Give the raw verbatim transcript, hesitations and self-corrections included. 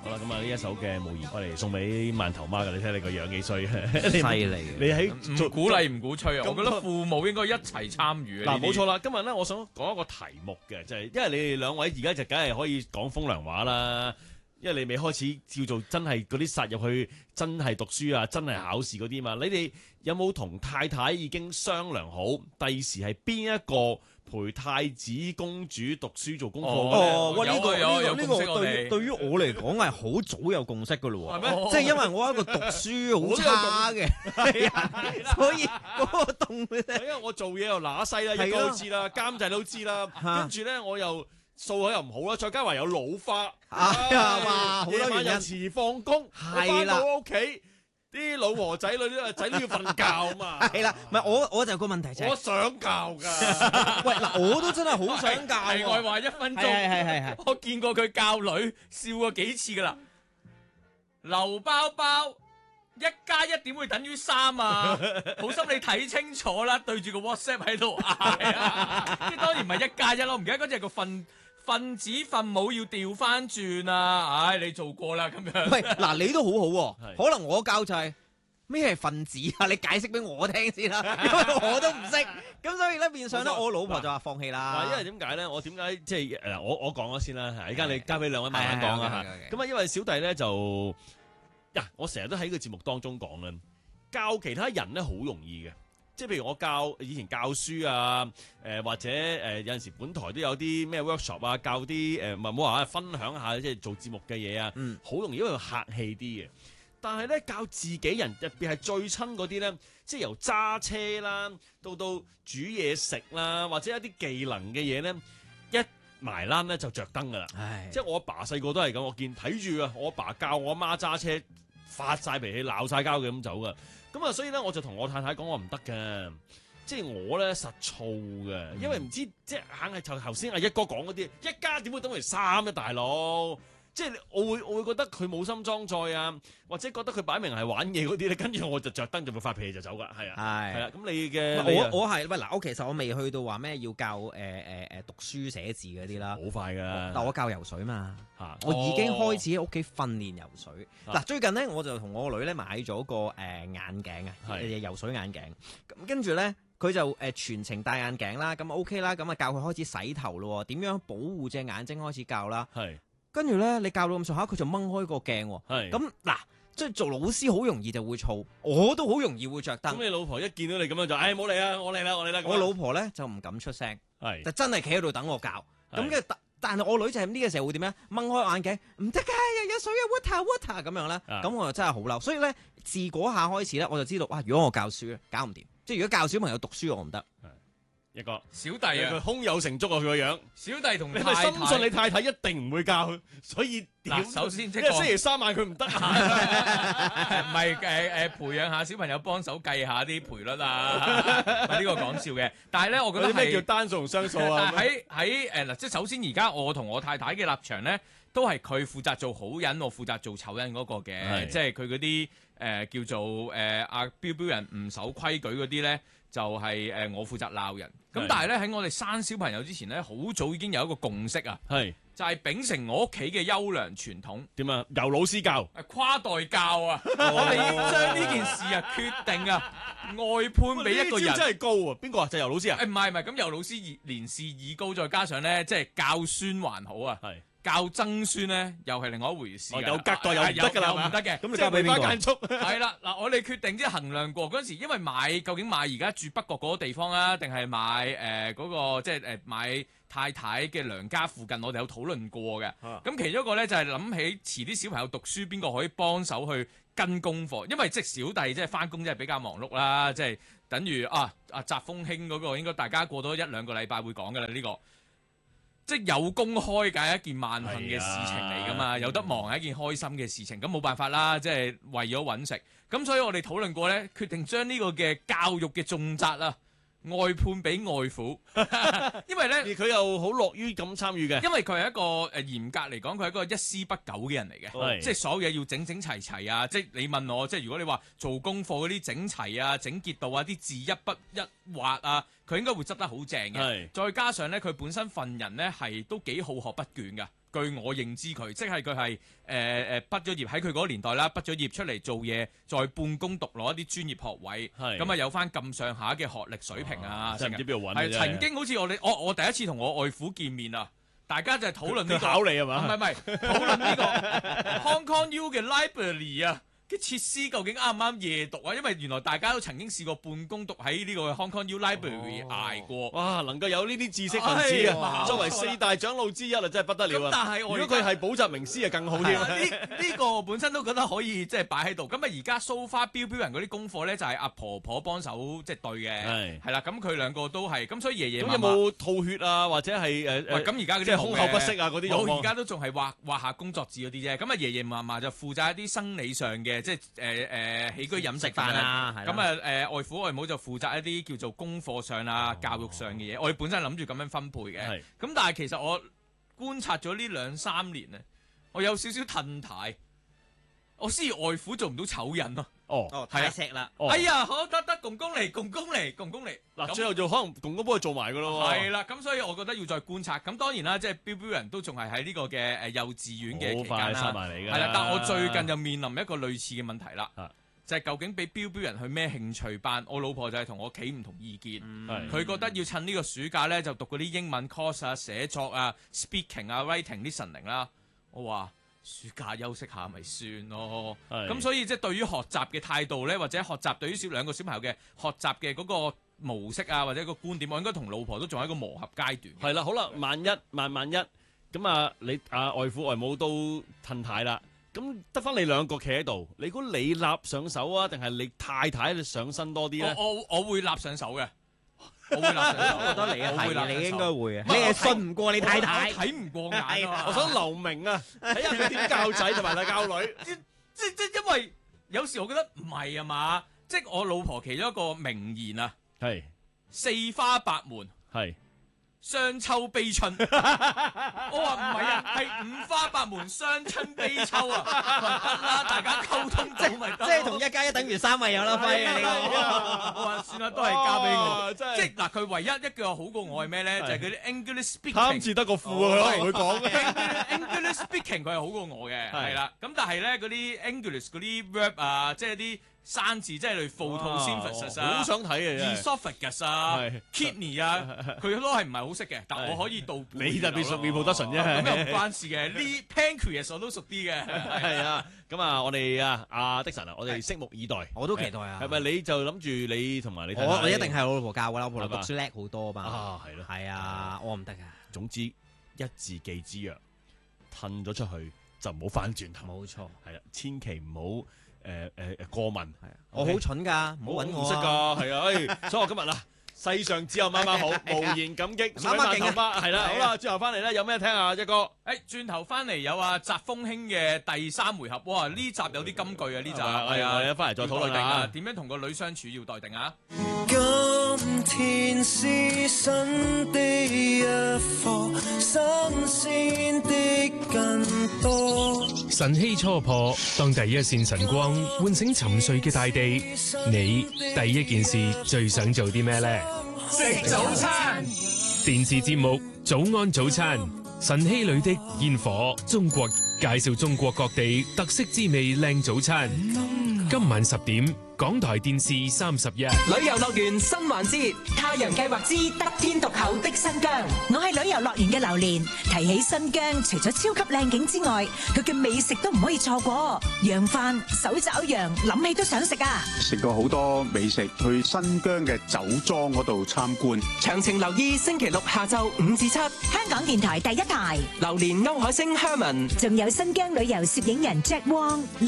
好啦，咁啊呢一首嘅無言，我嚟送俾饅頭媽㗎，你睇你個樣幾衰， 犀利。 你喺唔鼓勵唔鼓吹啊！我覺得父母應該一齊參與嗱，冇錯啦。今日咧，我想講一個題目嘅，就係、是、因為你哋兩位而家就梗係可以講風涼話啦。因為你未開始叫做真係嗰啲殺入去，真係讀書啊，真係考試嗰啲嘛。你哋有冇同太太已經商量好，第時係邊一個陪太子公主讀書做功課嘅咧？ 哦，喂，呢個有有呢個呢個有共識我哋對對於我嚟講係好早有共識噶咯係咩喎，即係因為我係一個讀書好差嘅，係啊，所以嗰個動咧， 因為我做嘢又乸西啦， 係啊一個都知啦，監製都知啦， 嚇跟住咧我又數學又唔好啦，再加埋有老花， 哎呀哇好多夜晚又原因遲放工， 係啦我返到屋企啲老婆仔女啲仔都要瞓覺啊嘛， 係啦，唔係我我就個問題就係我，想教㗎。 喂嗱，我都真係好想教題外喎， 話一分係係鐘， 係係係。 我見過佢教女笑過幾次噶啦。劉包包一加一點會等於三啊！好心你睇清楚啦，對住個 WhatsApp 喺度嗌啊！即係當然唔係一加一咯，唔記得嗰隻係個分分子分母要調翻轉啊！唉，你做過啦咁樣。 喂，嗱你都好好喎， 係可能我教就係咩係分子啊？你解釋俾我聽先啦，因為我都唔識。咁所以咧，變相咧， 冇錯我老婆就話放棄啦。 嗱，因為點解咧？我點解即係誒？我我講咗先啦，而家你交俾兩位慢慢講啊係係係係嚇。咁啊，因為小弟咧就呀，我成日都喺個節目當中講咧，教其他人咧好容易嘅。即係譬如我教以前教書啊，誒、呃、或者誒、呃、有陣時本台都有啲咩 workshop 啊，教啲誒唔係唔好話分享下即係做節目嘅嘢啊， 嗯好容易因為客氣啲嘅。但係咧教自己人，特別係最親嗰啲咧，即係由揸車啦，到到煮嘢食啦，或者一啲技能嘅嘢咧，一埋欄咧就着燈噶啦。 唉， 即係我阿爸細個都係咁，我見睇住啊，我阿爸教我阿媽揸車，發晒脾氣、鬧晒交嘅咁走噶。咁啊，所以咧我就同我太太講，我唔得嘅，即係我咧實燥嘅，因為唔知即係硬係就頭先阿一哥講嗰啲，一加點會等於三咧，大佬。即係我會我會覺得佢冇心裝載啊，或者覺得佢擺明係玩嘢嗰啲咧，跟住我就着燈就會發脾氣就走噶，係啊， 係係啦。咁你嘅你啊我我係喂嗱，我其實我未去到話咩要教誒誒誒讀書寫字嗰啲啦， 好快噶， 但我教游水嘛， 嚇我已經開始喺屋企訓練游水。 啊嗱，最近咧我就同我個女咧買咗個誒眼鏡啊， 係誒游水眼鏡。咁跟住咧佢就誒全程戴眼鏡啦，咁 OK 啦，咁啊教佢開始洗頭咯，點樣保護隻眼睛開始教啦。 係跟住咧，你教到咁上下，佢就掹開個鏡喎。 係。 咁嗱，即係做老師好容易就會燥，我都好容易會着燈。 咁你老婆一見到你咁樣就，唉冇嚟啦，我嚟啦，我嚟啦。咁啊我老婆咧就唔敢出聲， 係就真係企喺度等我教。 係咁嘅但但係我女就係呢個時候會點咧？掹開眼鏡，唔得㗎，又有水啊 water water 咁樣咧。 啊咁我就真係好嬲。所以咧，自嗰下開始咧，我就知道哇！如果我教書咧，搞唔掂。即係如果教小朋友讀書，我唔得。 一個小弟佢啊， 胸有成竹啊，佢個樣。 小弟同你太係深信你太太太一定唔會教，所以點嗱，首先即因為係星期三晚佢唔得閒。 唔係誒誒培養下小朋友幫手計下啲賠率啊，唔係呢個講笑嘅。但係咧，我覺得嗰啲咩叫係單數同雙數啊？ 但係喺喺誒嗱，即係首先而家我同我太太嘅立場咧，都係佢負責做好人，我負責做醜人嗰個嘅， 係即係佢嗰啲誒叫做誒阿標標人唔守規矩嗰啲咧，就係、誒、我負責鬧人。咁係但係咧喺我哋生小朋友之前咧，好早已經有一個共識啊， 係就係、秉承我屋企嘅優良傳統。 點啊？由老師教。 誒跨代教啊！我哋已經將呢件事啊決定啊外判俾一個人。 呢招真係高啊！邊個啊？就係由老師啊？ 誒唔係唔係，咁由老師年年事已高，再加上咧即係教孫還好啊， 係教曾孫咧又係另外一回事㗎。 哦有隔代又唔得㗎啦有唔得嘅。 咁你即係梅交俾邊個啊？ 花間竹。 係啦，嗱，我哋決定即係衡量過嗰陣時，因為買究竟買而家住北角嗰個地方啊，定係買誒嗰個即係誒買太太嘅娘家附近，我哋有討論過嘅。 啊咁其中一個咧就係諗起遲啲小朋友讀書，邊個可以幫手去跟功課？因為即係小弟即係翻工，即係比較忙碌啦，即係等於啊啊澤豐興嗰個應該大家過多一兩個禮拜會講㗎啦呢個。即係有公開梗係一件萬幸嘅事情嚟噶嘛， 係啊有得忙係一件開心嘅事情，咁冇辦法啦，即係為咗揾食，咁所以我哋討論過呢，決定將呢個嘅教育嘅重責啊外判俾外父，因為呢， 而佢又好樂於咁參與嘅。 因為佢係一個誒嚴格嚟講，佢係一個一絲不苟嘅人嚟嘅， 係即係所有嘢要整整齊齊啊！即係你問我，即係如果你話做功課嗰啲整齊啊、整潔度啊、啲字一筆一畫啊，佢應該會執得好正嘅。 係再加上咧，佢本身份人咧係都幾好學不倦㗎， 據我認知佢，即係佢係誒誒畢咗業喺佢嗰個年代啦，畢咗業出嚟做嘢，再半工讀攞一啲專業學位， 係咁啊有翻咁上下嘅學歷水平啊， 真係唔知邊度揾係嘅啫曾經好似我哋我我第一次同我外父見面啊，大家就係討論呢個佢考你係唔嘛？ 係唔係討論呢個 Hong Kong U 嘅 library 啊嘅設施究竟啱唔啱夜讀啊？因為原來大家都曾經試過半工讀喺呢個 Hong Kong U library 捱過。 哇！能夠有呢啲知識分子哎啊， 呀作為四大長老之一啊，真係不得了咁啊！ 但係我而家如果佢係補習名師啊，更好添。 係啊呢呢個我本身都覺得可以即係擺喺度。咁啊而家 so far 標標人嗰啲功課咧就係阿婆婆幫手即係對嘅， 係係啦。咁佢兩個都係咁，所以爺爺咁有嫲嫲冇吐血啊，或者係誒喂， 誒？ 咁而家嗰啲即係胸口不適啊嗰啲有冇冇，而家都仲係畫畫下工作紙嗰啲啫。咁啊，爺爺嫲嫲就負責一啲生理上嘅，即係誒誒起居飲食食飯啊，係啦咁啊誒外父外母就負責一啲叫做功課上啊、教育上嘅嘢。我哋本身諗住咁樣分配嘅。 係咁但係其實我觀察咗呢兩三年咧，我有少少褪軚。我思外父做唔到醜人咯。 哦哦， 係啊太錫啦， 哦哎呀，好得得，公公嚟，公公嚟，公公嚟。 嗱， 咁最後就可能公公幫佢做埋噶咯喎。 係啦，咁所以我覺得要再觀察。咁當然啦，即係標標人都仲係喺呢個嘅誒幼稚園嘅期好快間啦。 殺埋嚟㗎。 係啦，但我最近就面臨一個類似嘅問題啦啊， 就係究竟俾標標人去咩興趣班？我老婆就係同我屋企唔同意見， 係佢覺得要趁呢個暑假咧就讀嗰啲英文 course 啊、寫作啊、speaking 啊、writing 啲神靈啦。我話暑假休息下咪算咯。 係咁所以即係對於學習嘅態度咧，或者學習對於小兩個小朋友嘅學習嘅嗰個模式啊，或者個觀點，我應該同老婆都仲喺一個磨合階段。 係啦，好啦，萬一萬萬一咁啊，你啊外父外母都褪太啦，咁得翻你兩個企喺度，你估你立上手啊，定係你太太上身多啲咧？ 我我我會立上手嘅，我會立上手。 我覺得你我會立上手係你應該會嘅， 唔係你係信唔過你太太我。睇唔過眼啊嘛！ 我想留名啊，睇下佢點教仔同埋教女。 即即即因為有時我覺得唔係啊嘛，即係我老婆其中一個名言啊， 係四花八門， 係雙秋悲春。我話唔係啊，係五花八門，雙春悲秋啊！得啦，大家溝通到咪得咯。 即係同一加一等於三咪有啦，輝啊！呢我話算啦，都係交俾我。 哦真係即係嗱，佢唯一一句話好過我係咩咧？就係嗰啲 English 貪 speaking。 字得個富啊，佢可能會講嘅。 English speaking 佢係好過我嘅， 係係啦。咁但係咧嗰啲 English 嗰啲 verb 啊，即係啲生字，即係例如 photosynthesis 啊、 好想睇嘅真係。 esophagus 啊係、 kidney 啊，佢都係唔係好識嘅，但我可以倒。 你特別熟面部得純啫咁又唔關事嘅。呢 pancreas 我都熟啲嘅。 係啊，咁啊，我哋啊，阿的神啊，我哋拭目以待。 我都期待啊！ 係咪你就諗住你同埋你太太我我一定係我老婆教㗎啦，我老婆係嘛讀書叻好多嘛。 啊，係咯。 係啊，我唔得㗎。 總之一字記之曰，褪咗出去就唔好翻轉頭。 冇錯， 係啦，千祈唔好誒誒誒過問。 係啊，我好蠢㗎，唔好揾我唔識啊。 㗎，係啊，誒，所以我今日啊，世上只有媽媽好，無言感激， 媽媽勁啊水頭花係啦，好啦，轉頭翻嚟咧，有咩聽啊，一哥？ 誒，轉頭翻嚟有啊，澤風興嘅第三回合，哇！呢集有啲金句啊，呢集係啊， 我哋翻嚟再討論要待定啊下。 點樣同個女相處要待定啊！ 今天是新的一課，新鮮的更多。 晨曦初破，當第一線晨光喚醒沉睡嘅大地，你第一件事最想做啲咩呢？ 食早餐。 電視節目《早安早餐》，晨曦裏的煙火，中國介紹中國各地特色滋味靚早餐。今晚十點，港台電視三十一。 旅遊樂園新環節，太陽計劃之得天獨厚的新疆。 我係旅遊樂園嘅榴蓮，提起新疆，除咗超級靚景之外，佢嘅美食都唔可以錯過。羊飯、手抓羊，諗起都想食啊！ 食過好多美食，去新疆嘅酒莊嗰度參觀。 詳情留意星期六下晝五至七，香港電台第一台， 榴蓮歐海星 Herman， 仲有新疆旅遊攝影人 Jack Wong。